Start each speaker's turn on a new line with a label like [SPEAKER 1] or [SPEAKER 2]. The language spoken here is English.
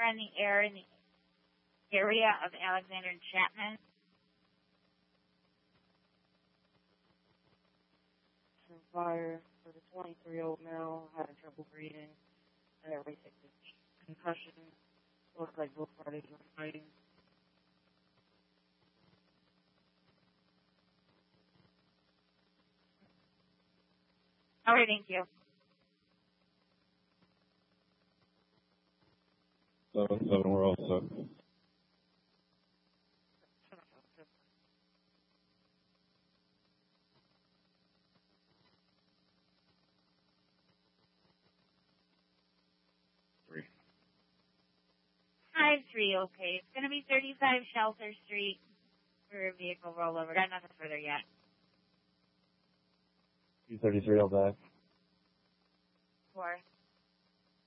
[SPEAKER 1] in the air in the area of Alexander and Chapman.
[SPEAKER 2] Some fire for the 23-year-old male, having trouble breathing. Everybody takes a concussion. Looks like both parties were fighting.
[SPEAKER 1] All right, thank you.
[SPEAKER 3] 7-7, we're all set.
[SPEAKER 1] Three, okay. It's going to be 35 Shelter Street for a vehicle rollover. Got nothing further yet.
[SPEAKER 3] 233, all back.
[SPEAKER 1] 4.